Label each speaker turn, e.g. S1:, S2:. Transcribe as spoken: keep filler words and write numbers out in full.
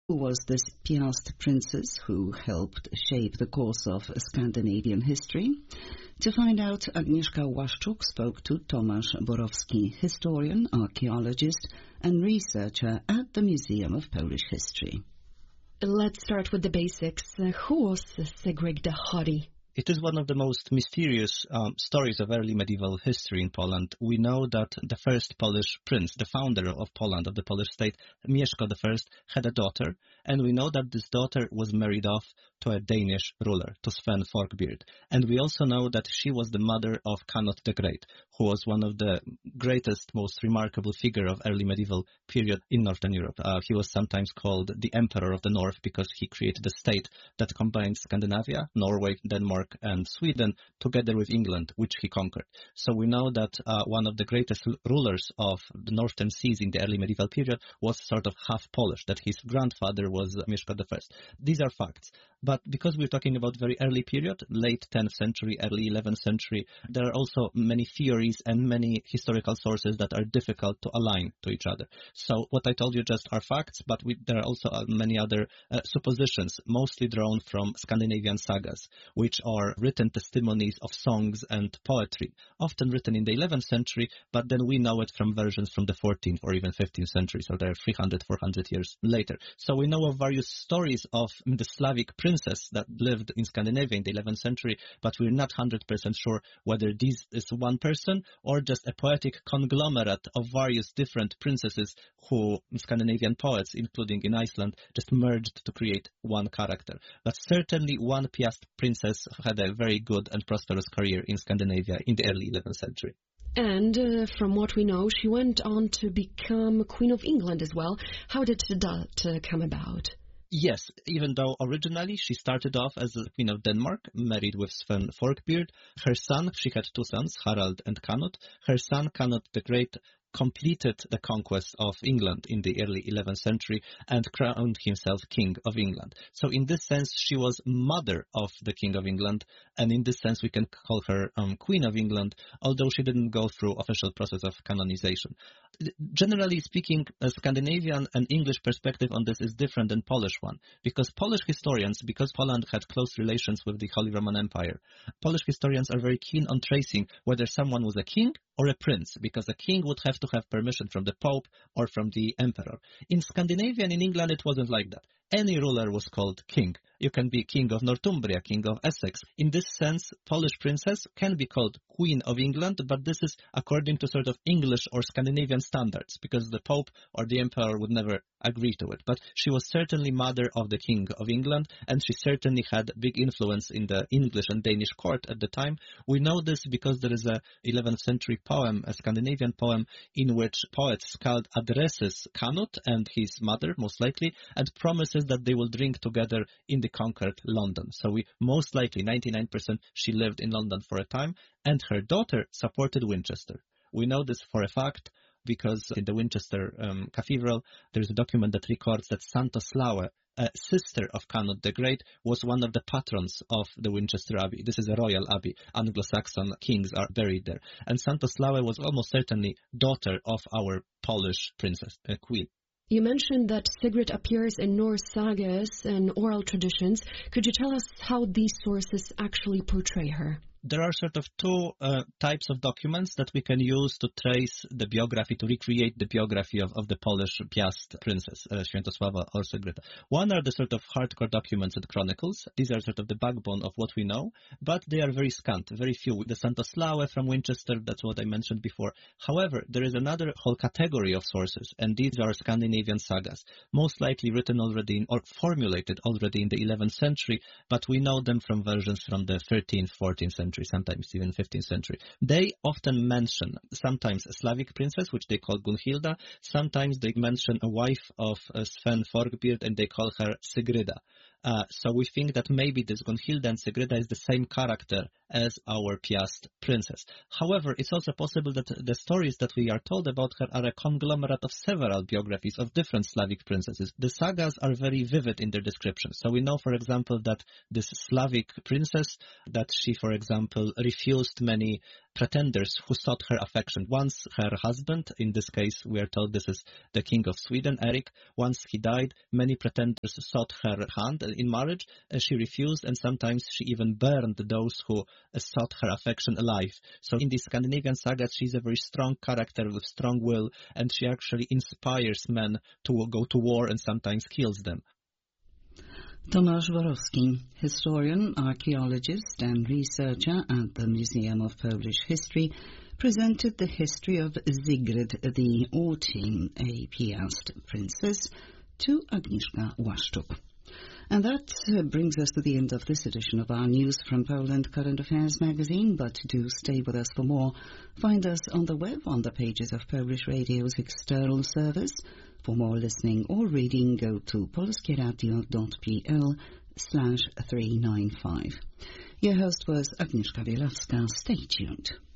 S1: Who was this Piast princess who helped shape the course of Scandinavian history? To find out, Agnieszka Łaszczuk spoke to Tomasz Borowski, historian, archaeologist, and researcher at the Museum of Polish History.
S2: Let's start with the basics. Uh, who was Sigrid the Haughty?
S3: It is one of the most mysterious um, stories of early medieval history in Poland. We know that the first Polish prince, the founder of Poland, of the Polish state, Mieszko the First, had a daughter, and we know that this daughter was married off to a Danish ruler, to Sven Forkbeard. And we also know that she was the mother of Canute the Great, who was one of the greatest, most remarkable figure of early medieval period in Northern Europe. Uh, he was sometimes called the Emperor of the North because he created a state that combined Scandinavia, Norway, Denmark, and Sweden, together with England, which he conquered. So we know that uh, one of the greatest rulers of the Northern Seas in the early medieval period was sort of half Polish, that his grandfather was Mieszko the First. These are facts. But because we're talking about very early period, late tenth century, early eleventh century, there are also many theories and many historical sources that are difficult to align to each other. So what I told you just are facts, but we, there are also uh, many other uh, suppositions, mostly drawn from Scandinavian sagas, which are written testimonies of songs and poetry, often written in the eleventh century, but then we know it from versions from the fourteenth or even fifteenth century, so they're three hundred, four hundred years later. So we know of various stories of the Slavic princess that lived in Scandinavia in the eleventh century, but we're not one hundred percent sure whether this is one person or just a poetic conglomerate of various different princesses who Scandinavian poets, including in Iceland, just merged to create one character. But certainly one Piast princess had a very good and prosperous career in Scandinavia in the early eleventh century.
S2: And uh, from what we know, she went on to become Queen of England as well. How did that uh, come about?
S3: Yes, even though originally she started off as the Queen of Denmark, married with Sven Forkbeard. Her son, she had two sons, Harald and Canute. Her son, Canute the Great, completed the conquest of England in the early eleventh century and crowned himself King of England. So in this sense, she was mother of the King of England, and in this sense we can call her um, Queen of England, although she didn't go through official process of canonization. Generally speaking, a Scandinavian and English perspective on this is different than Polish one, because Polish historians, because Poland had close relations with the Holy Roman Empire, Polish historians are very keen on tracing whether someone was a king or a prince, because a king would have to have permission from the Pope or from the Emperor. In Scandinavia and in England, it wasn't like that. Any ruler was called king. You can be king of Northumbria, king of Essex. In this sense, Polish princess can be called Queen of England, but this is according to sort of English or Scandinavian standards, because the Pope or the Emperor would never agree to it. But she was certainly mother of the King of England, and she certainly had big influence in the English and Danish court at the time. We know this because there is a eleventh century poem, a Scandinavian poem, in which poet Skald addresses Canute and his mother, most likely, and promises that they will drink together in the conquered London. So we most likely, ninety-nine percent, she lived in London for a time, and her daughter supported Winchester. We know this for a fact because in the Winchester um, Cathedral, there is a document that records that Santoslawe, a sister of Canute the Great, was one of the patrons of the Winchester Abbey. This is a royal abbey. Anglo-Saxon kings are buried there. And Santoslawe was almost certainly daughter of our Polish princess, uh, queen.
S2: You mentioned that Sigrid appears in Norse sagas and oral traditions. Could you tell us how these sources actually portray her?
S3: There are sort of two uh, types of documents that we can use to trace the biography, to recreate the biography of, of the Polish Piast princess, uh, Świętosława or Sigrid. One are the sort of hardcore documents and chronicles. These are sort of the backbone of what we know, but they are very scant, very few. The Santoslawe from Winchester, that's what I mentioned before. However, there is another whole category of sources, and these are Scandinavian sagas, most likely written already in, or formulated already in the eleventh century, but we know them from versions from the thirteenth, fourteenth century. Sometimes even fifteenth century. They often mention sometimes a Slavic princess, which they call Gunhilda. Sometimes they mention a wife of uh, Sven Forkbeard, and they call her Sigrida. Uh, so we think that maybe this Gunhilda and Sigrida is the same character as our Piast princess. However, it's also possible that the stories that we are told about her are a conglomerate of several biographies of different Slavic princesses. The sagas are very vivid in their description. So we know, for example, that this Slavic princess, that she, for example, refused many pretenders who sought her affection. Once her husband, in this case we are told this is the King of Sweden, Eric, once he died, many pretenders sought her hand in marriage. She refused, and sometimes she even burned those who sought her affection alive. So in these Scandinavian sagas, she's a very strong character with strong will, and she actually inspires men to go to war and sometimes kills them.
S1: Tomasz Borowski, historian, archaeologist and researcher at the Museum of Polish History, presented the history of Sigrid the Haughty, a Piast princess, to Agnieszka Łaszczuk. And that uh, brings us to the end of this edition of our News from Poland Current Affairs magazine, but do stay with us for more. Find us on the web on the pages of Polish Radio's external service. For more listening or reading, go to polskieradio.pl slash 395. Your host was Agnieszka Bielawska. Stay tuned.